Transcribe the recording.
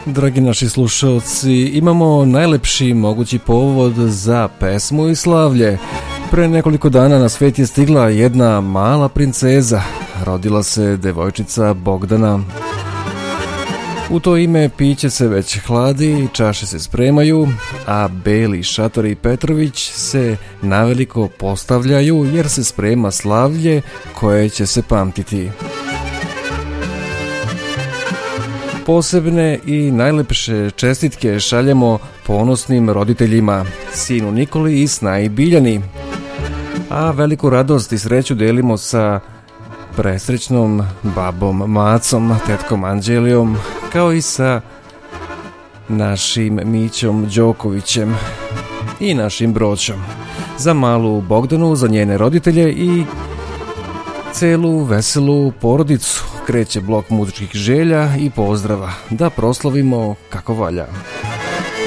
Dragi naši slušalci, imamo najlepši mogući povod za pesmu i slavlje. Pre nekoliko dana na svijet je stigla jedna mala princeza. Rodila se devojčica Bogdana. U to ime piće se već hladi, čaše se spremaju, a Beli, Šator i Petrović se naveliko postavljaju jer se sprema slavlje koje će se pamtiti. Posebne i najlepše čestitke šaljemo ponosnim roditeljima, sinu Nikoli i snaji Biljani. A veliku radost i sreću delimo sa presrećnom babom Macom, tetkom Anđelijom, kao i sa našim Mićom Đokovićem i našim Broćom. Za malu Bogdanu, za njene roditelje i celu veselu porodicu kreće blok muzičkih želja i pozdrava da proslavimo kako valja.